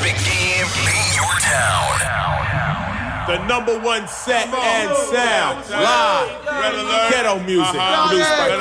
begin in your town. The number one set and sound live. Ghetto music produced by